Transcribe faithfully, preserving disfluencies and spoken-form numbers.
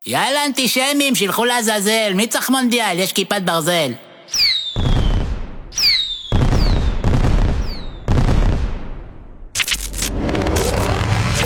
יאללה אנטישמים, שילכו לעזאזל, מי צריך מונדיאל? יש כיפת ברזל.